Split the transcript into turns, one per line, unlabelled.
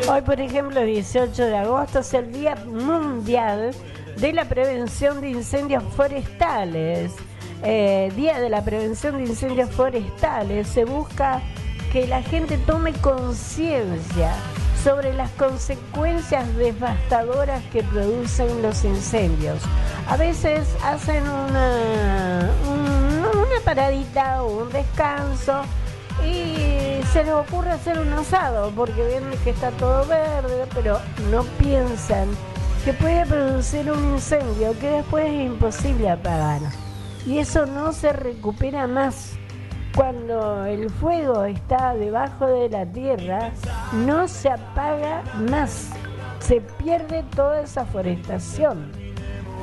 Hoy, por ejemplo, 18 de agosto es el Día Mundial de la Prevención de Incendios Forestales. Día de la Prevención de Incendios Forestales. Se busca que la gente tome conciencia sobre las consecuencias devastadoras que producen los incendios. A veces hacen una paradita o un descanso y se les ocurre hacer un asado porque ven que está todo verde, pero no piensan que puede producir un incendio que después es imposible apagar. Y eso no se recupera más. Cuando el fuego está debajo de la tierra, no se apaga más. Se pierde toda esa forestación.